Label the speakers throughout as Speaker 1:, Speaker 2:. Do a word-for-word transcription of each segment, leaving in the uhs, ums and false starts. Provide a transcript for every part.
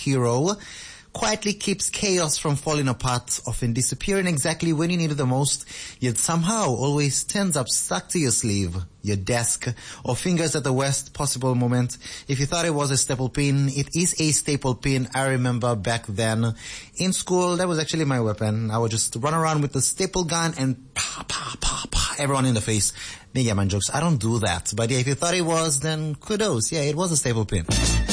Speaker 1: hero, quietly keeps chaos from falling apart, often disappearing exactly when you need it the most, yet somehow always turns up stuck to your sleeve, your desk, or fingers at the worst possible moment. If you thought it was a staple pin, it is a staple pin. I remember back then in school, that was actually my weapon. I would just run around with the staple gun and pa, pa, pa, pa, everyone in the face. Mega Man jokes. I don't do that. But yeah, if you thought it was, then kudos. Yeah, it was a staple pin.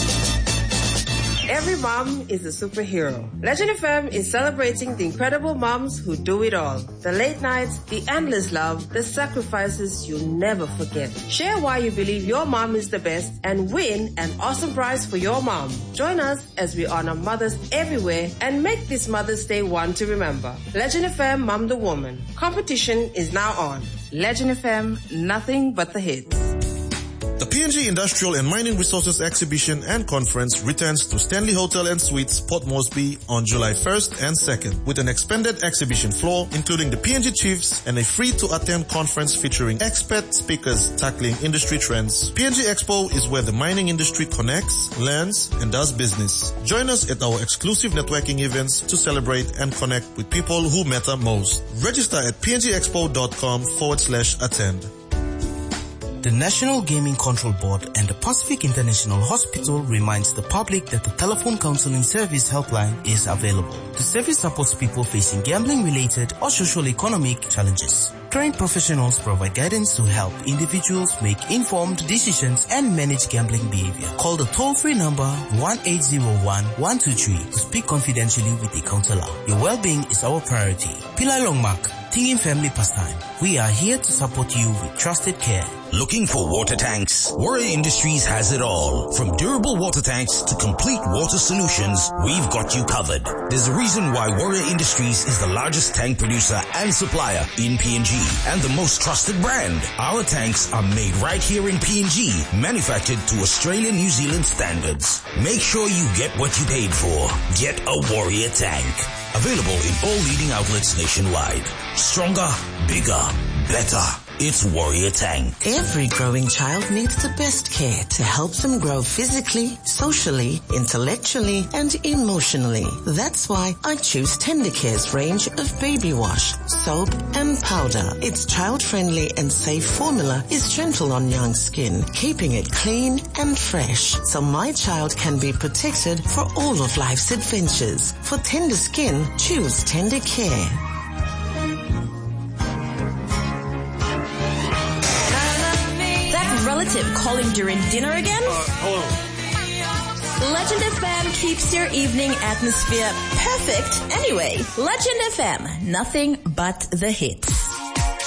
Speaker 2: Every mom is a superhero. Legend F M is celebrating the incredible moms who do it all. The late nights, the endless love, the sacrifices you'll never forget. Share why you believe your mom is the best and win an awesome prize for your mom. Join us as we honor mothers everywhere and make this Mother's Day one to remember. Legend F M Mom the Woman. Competition is now on. Legend F M, nothing but the hits.
Speaker 3: The P N G Industrial and Mining Resources Exhibition and Conference returns to Stanley Hotel and Suites, Port Moresby on July first and second with an expanded exhibition floor including the P N G Chiefs and a free-to-attend conference featuring expert speakers tackling industry trends. P N G Expo is where the mining industry connects, learns, and does business. Join us at our exclusive networking events to celebrate and connect with people who matter most. Register at pngexpo.com forward slash attend.
Speaker 4: The National Gaming Control Board and the Pacific International Hospital reminds the public that the telephone counseling service helpline is available. The service supports people facing gambling-related or socio-economic challenges. Trained professionals provide guidance to help individuals make informed decisions and manage gambling behavior. Call the toll-free number one eight zero one, one two three to speak confidentially with a counselor. Your well-being is our priority. Pillai Longmark, Tingin Family Pastime. We are here to support you with trusted care.
Speaker 5: Looking for water tanks? Warrior Industries has it all. From durable water tanks to complete water solutions, we've got you covered. There's a reason why Warrior Industries is the largest tank producer and supplier in P N G and the most trusted brand. Our tanks are made right here in P N G, manufactured to Australian New Zealand standards. Make sure you get what you paid for. Get a Warrior tank. Available in all leading outlets nationwide. Stronger, bigger, better. It's Warrior Tank.
Speaker 6: Every growing child needs the best care to help them grow physically, socially, intellectually, and emotionally. That's why I choose Tendercare's range of baby wash, soap, and powder. Its child-friendly and safe formula is gentle on young skin, keeping it clean and fresh, so my child can be protected for all of life's adventures. For tender skin, choose Tendercare.
Speaker 7: Relative calling during dinner again?
Speaker 8: Uh, hello.
Speaker 7: Legend F M keeps your evening atmosphere perfect anyway. Legend F M, nothing but the hits.